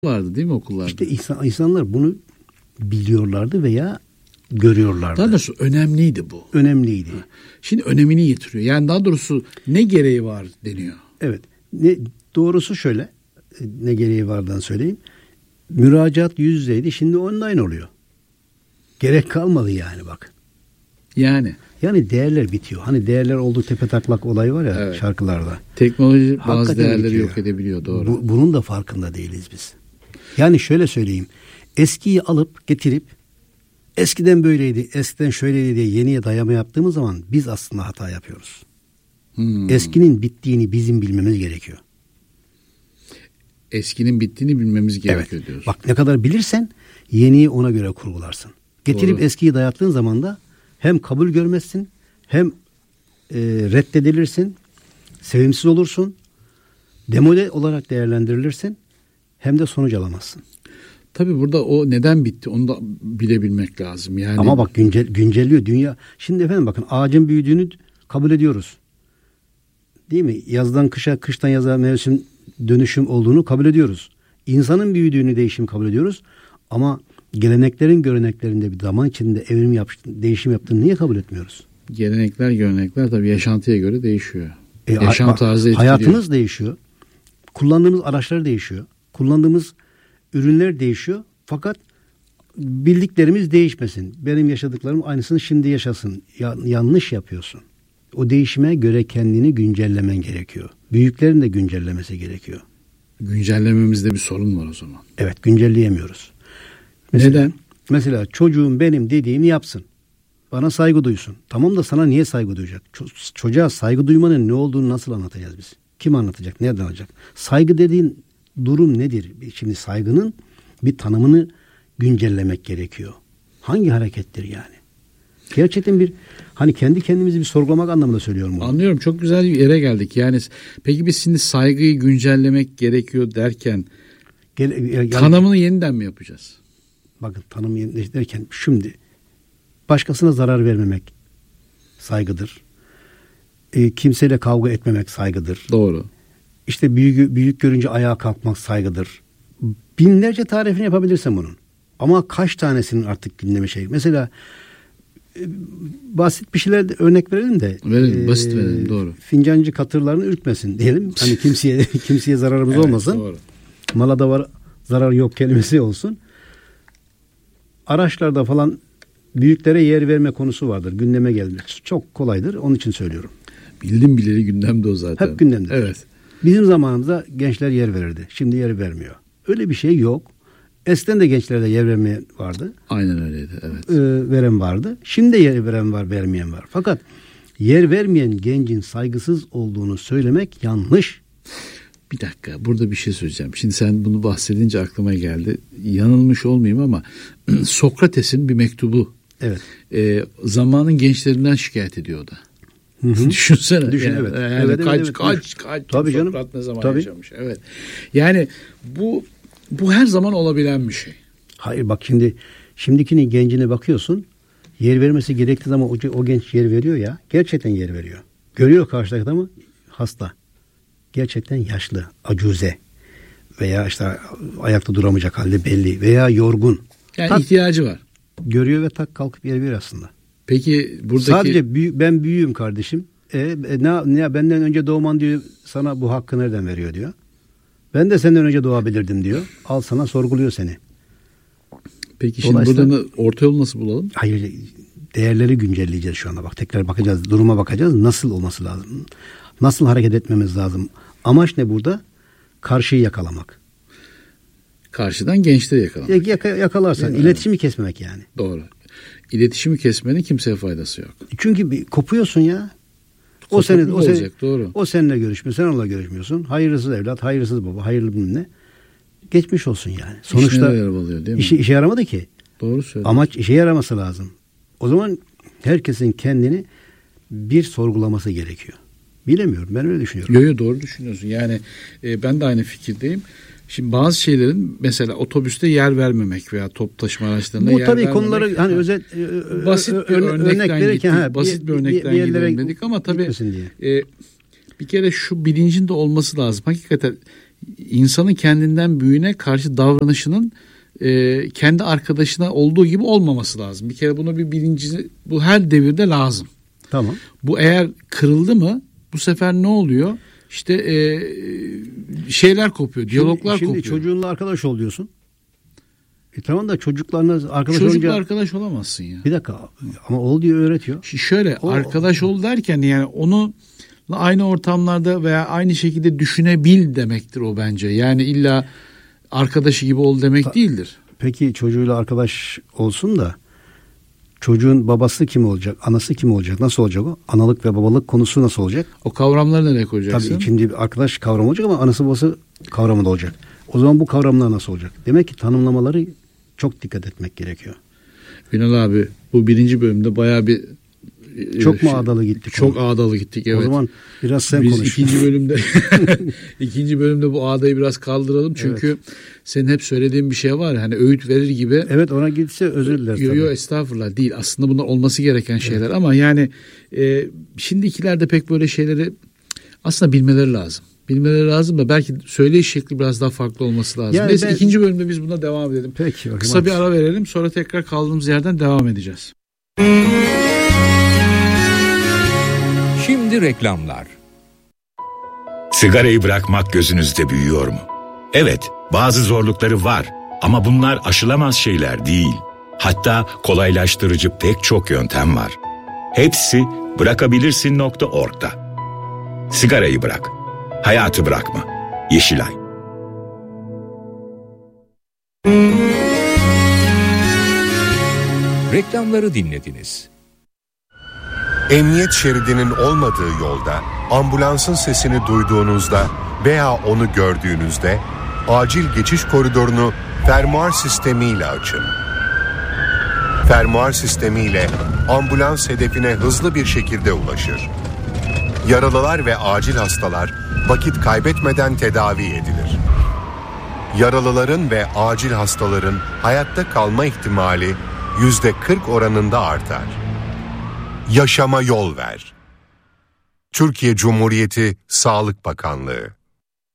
vardı değil mi okullarda? İşte insanlar bunu biliyorlardı veya görüyorlardı. Daha doğrusu önemliydi bu. Önemliydi. Şimdi önemini yitiriyor. Yani daha doğrusu ne gereği var deniyor. Evet. Doğrusu şöyle, ne gereği vardan söyleyeyim. Müracaat yüz yüzeydi, şimdi online oluyor. Gerek kalmadı yani bak. Yani değerler bitiyor. Hani değerler olduğu tepe taklak olayı var ya, evet, şarkılarda. Teknoloji bazı Hakikaten değerleri bitiyor. yok edebiliyor, doğru. Bunun da farkında değiliz biz. Yani şöyle söyleyeyim. Eskiyi alıp getirip eskiden böyleydi, eskiden şöyleydi diye yeniye dayama yaptığımız zaman biz aslında hata yapıyoruz. Eskinin bittiğini bizim bilmemiz gerekiyor. Eskinin bittiğini bilmemiz gerekiyor, evet, diyorsun. Bak ne kadar bilirsen yeniyi ona göre kurgularsın. Getirip doğru, eskiyi dayattığın zaman da hem kabul görmezsin, hem reddedilirsin, sevimsiz olursun, demode olarak değerlendirilirsin, hem de sonuç alamazsın. Tabii burada o neden bitti onu da bilebilmek lazım. Yani ama bak güncelliyor dünya. Şimdi efendim bakın, ağacın büyüdüğünü kabul ediyoruz. Değil mi? Yazdan kışa, kıştan yaza mevsim dönüşüm olduğunu kabul ediyoruz. İnsanın büyüdüğünü, değişim kabul ediyoruz. Ama geleneklerin, göreneklerinde bir zaman içinde evrim değişim yaptığını niye kabul etmiyoruz? Gelenekler, görenekler tabii yaşantıya göre değişiyor. Yaşam tarzı etkiliyor. Hayatımız değişiyor. Kullandığımız araçlar değişiyor. Kullandığımız ürünler değişiyor. Fakat bildiklerimiz değişmesin. Benim yaşadıklarım aynısını şimdi yaşasın. Yanlış yapıyorsun. O değişime göre kendini güncellemen gerekiyor. Büyüklerin de güncellemesi gerekiyor. Güncellememizde bir sorun var o zaman. Evet, güncelleyemiyoruz. Neden? Mesela çocuğum benim dediğimi yapsın. Bana saygı duysun. Tamam da sana niye saygı duyacak? Çocuğa saygı duymanın ne olduğunu nasıl anlatacağız biz? Kim anlatacak? Nereden alacak? Saygı dediğin durum nedir? Şimdi saygının bir tanımını güncellemek gerekiyor. Hangi harekettir yani? Gerçekten hani kendi kendimizi bir sorgulamak anlamında söylüyorum bunu. Anlıyorum. Çok güzel bir yere geldik. Yani peki biz şimdi saygıyı güncellemek gerekiyor derken tanımını yeniden mi yapacağız? Bakın, tanım derken şimdi başkasına zarar vermemek saygıdır. Kimseyle kavga etmemek saygıdır. Doğru. İşte büyük görünce ayağa kalkmak saygıdır. Binlerce tarifini yapabilirsin bunun. Ama kaç tanesinin artık gündeme şey. Mesela basit bir şeyler örnek verelim de. Verelim, basit verelim, doğru. Fincancı katırlarını ürkmesin diyelim. Hani kimseye zararımız evet, olmasın. Doğru. Mala da var zarar yok kelimesi olsun. Araçlarda falan büyüklere yer verme konusu vardır. Gündeme gelmek çok kolaydır. Onun için söylüyorum. Bildim bileli gündemde o zaten. Hep gündemde. Evet. Bizim zamanımızda gençler yer verirdi. Şimdi yer vermiyor. Öyle bir şey yok. Eskiden de gençlerde yer vermeyen vardı. Aynen öyleydi. Evet. Veren vardı. Şimdi de yer veren var, vermeyen var. Fakat yer vermeyen gencin saygısız olduğunu söylemek yanlış. Bir dakika, burada bir şey söyleyeceğim. Şimdi sen bunu bahsedince aklıma geldi. Yanılmış olmayayım ama Sokrates'in bir mektubu. Evet. Zamanın gençlerinden şikayet ediyor da. Düşünsene. Düşün, yani, evet. Yani evet, kaç tabii canım. Sokrat ne zaman tabii yaşamış. Evet. Yani bu her zaman olabilen bir şey. Hayır bak, şimdikinin gencine bakıyorsun. Yer vermesi gerektiği zaman o genç yer veriyor ya. Gerçekten yer veriyor. Görüyor karşıdaki adamı, hasta. Gerçekten yaşlı, acuze veya işte ayakta duramayacak halde belli veya yorgun. Yani ihtiyacı var. Görüyor ve kalkıp yer veriyor aslında. Peki buradaki... Sadece ben büyüğüm kardeşim. Ne benden önce doğman diyor, sana bu hakkı nereden veriyor diyor. Ben de senden önce doğabilirdim diyor. Al sana, sorguluyor seni. Peki şimdi buradan orta yolu nasıl bulalım? Hayır, değerleri güncelleyeceğiz şu anda. Bak, tekrar bakacağız, duruma bakacağız. Nasıl olması lazım? Nasıl hareket etmemiz lazım? Amaç ne burada? Karşıyı yakalamak. Karşıdan gençleri yakalamak. Yakalarsan iletişimi kesmemek yani. Doğru. İletişimi kesmenin kimseye faydası yok. Çünkü kopuyorsun ya. O seninle görüşmüyor, sen onunla görüşmüyorsun. Hayırlısız evlat, hayırsız baba, hayırlı bilmem ne. Geçmiş olsun yani. Sonuçta işe yaramadı ki. Doğru söylüyorsun. Amaç işe yaraması lazım. O zaman herkesin kendini bir sorgulaması gerekiyor. Bilemiyorum, ben öyle düşünüyorum. Yok, doğru düşünüyorsun. Yani ben de aynı fikirdeyim. Şimdi bazı şeylerin, mesela otobüste yer vermemek veya toplu taşıma araçlarında yer vermemek. Bu tabii konuları hani özet basit bir örnekten gittik. Basit bir örnekten gidelim dedik ama tabii bir kere şu bilincin de olması lazım. Hakikaten insanın kendinden büyüğüne karşı davranışının kendi arkadaşına olduğu gibi olmaması lazım. Bir kere bunu birincisi, bu her devirde lazım. Tamam. Bu eğer kırıldı mı bu sefer ne oluyor? İşte şeyler kopuyor, diyaloglar kopuyor. Şimdi çocuğunla arkadaş ol diyorsun. Tamam da çocuklarla arkadaş Çocukla olunca... arkadaş olamazsın ya. Bir dakika ama ol diye öğretiyor. Şöyle arkadaş ol derken yani onu aynı ortamlarda veya aynı şekilde düşünebil demektir o bence. Yani illa arkadaşı gibi ol demek değildir. Peki çocuğuyla arkadaş olsun da çocuğun babası kim olacak? Anası kim olacak? Nasıl olacak o? Analık ve babalık konusu nasıl olacak? O kavramları nereye koyacaksın? Tabii ikinci bir arkadaş kavramı olacak ama anası babası kavramı da olacak. O zaman bu kavramlar nasıl olacak? Demek ki tanımlamaları çok dikkat etmek gerekiyor. Ünal abi bu birinci bölümde bayağı bir çok mu ağdalı gittik? Çok ağdalı gittik, evet. O zaman biraz sen biz konuş. ikinci bölümde bu ağdayı biraz kaldıralım. Çünkü senin hep söylediğin bir şey var. Hani öğüt verir gibi. Evet, ona gitse özür dileriz. Yok estağfurullah değil. Aslında bunlar olması gereken şeyler ama yani şimdikilerde pek böyle şeyleri aslında bilmeleri lazım. Bilmeleri lazım da belki söyleyiş şekli biraz daha farklı olması lazım. Yani neyse ikinci bölümde biz buna devam edelim. Peki. Kısa bir ara verelim, sonra tekrar kaldığımız yerden devam edeceğiz. Şimdi reklamlar. Sigarayı bırakmak gözünüzde büyüyor mu? Evet, bazı zorlukları var ama bunlar aşılamaz şeyler değil. Hatta kolaylaştırıcı pek çok yöntem var. Hepsi bırakabilirsin.org'da. Sigarayı bırak, hayatı bırakma. Yeşilay. Reklamları dinlediniz. Emniyet şeridinin olmadığı yolda, ambulansın sesini duyduğunuzda veya onu gördüğünüzde acil geçiş koridorunu fermuar sistemiyle açın. Fermuar sistemiyle ambulans hedefine hızlı bir şekilde ulaşır. Yaralılar ve acil hastalar vakit kaybetmeden tedavi edilir. Yaralıların ve acil hastaların hayatta kalma ihtimali %40 oranında artar. Yaşama yol ver. Türkiye Cumhuriyeti Sağlık Bakanlığı.